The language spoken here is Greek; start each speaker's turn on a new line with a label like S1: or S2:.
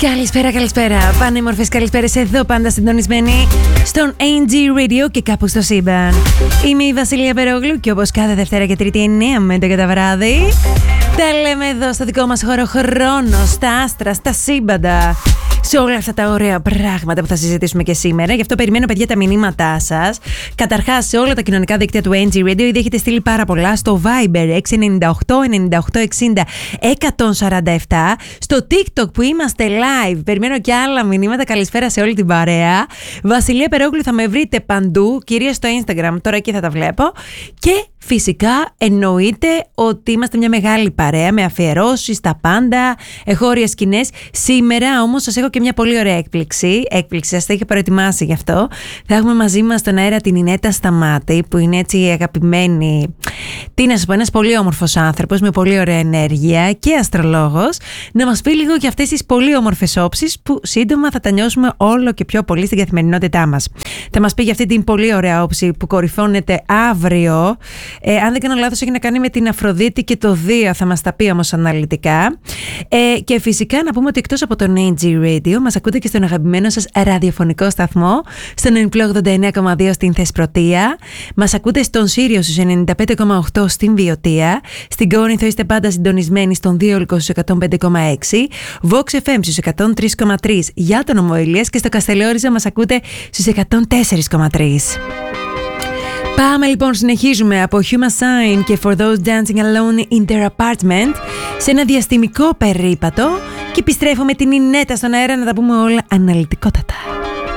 S1: Καλησπέρα, καλησπέρα. Πανέμορφες καλησπέρες εδώ, πάντα συντονισμένοι στον ANG Radio και κάπου στο σύμπαν. Είμαι η Βασιλεία Περόγλου και όπως κάθε Δευτέρα και Τρίτη 9 με 11 το βράδυ, τα λέμε εδώ στο δικό μας χώρο χρόνο, στα άστρα, στα σύμπαντα, σε όλα αυτά τα ωραία πράγματα που θα συζητήσουμε και σήμερα. Γι' αυτό περιμένω, παιδιά, τα μηνύματά σας. Καταρχάς, σε όλα τα κοινωνικά δίκτυα του NG Radio, ήδη έχετε στείλει πάρα πολλά. Στο Viber 698 98 60 147. Στο TikTok που είμαστε live, περιμένω και άλλα μηνύματα. Καλησπέρα σε όλη την παρέα. Βασιλεία Περόγλου θα με βρείτε παντού, κυρίως στο Instagram. Τώρα εκεί θα τα βλέπω. Και φυσικά εννοείται ότι είμαστε μια μεγάλη παρέα με αφιερώσεις, τα πάντα, εχώριες σκηνές. Σήμερα όμως σας έχω και μια πολύ ωραία έκπληξη. Σας τα είχα προετοιμάσει γι' αυτό. Θα έχουμε μαζί μας στον αέρα την Ινέτα Σταμάτη, που είναι έτσι αγαπημένη. Τι να σας πω, ένας πολύ όμορφος άνθρωπος με πολύ ωραία ενέργεια και αστρολόγος. Να μας πει λίγο για αυτές τις πολύ όμορφες όψεις που σύντομα θα τα νιώσουμε όλο και πιο πολύ στην καθημερινότητά μας. Θα μας πει για αυτή την πολύ ωραία όψη που κορυφώνεται αύριο. Αν δεν κάνω λάθος, έχει να κάνει με την Αφροδίτη και το Δία, θα μας τα πει όμως αναλυτικά. Και φυσικά να πούμε ότι εκτός από τον ANG Radio, μας ακούτε και στον αγαπημένο σας ραδιοφωνικό σταθμό, στον Ενπλό 89,2 στην Θεσπρωτεία. Μας ακούτε στον Σύριο στους 95,8 στην Βιωτία. Στην Κόρινθο είστε πάντα συντονισμένοι στον Δίολκο στους 105,6. Vox FM στους 103,3 για τον Ομοηλίας και στο Καστελόριζο μας ακούτε στους 104,3. Πάμε λοιπόν, συνεχίζουμε από Human Sign και For Those Dancing Alone in Their Apartment σε ένα διαστημικό περίπατο και επιστρέφω με την Ινέτα στον αέρα να τα πούμε όλα αναλυτικότατα.